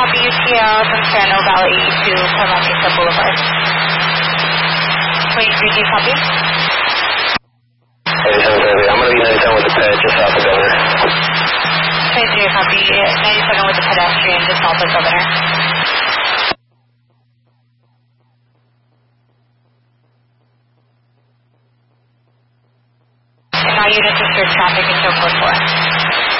copy UTL from Serrano Valley to Carmel Mesa Boulevard. 23, do you copy? 87, I'm going to be 97 with the ped just south of Governor. 23, copy. 97 with the pedestrian just south of Governor. And now units assert traffic until code 4.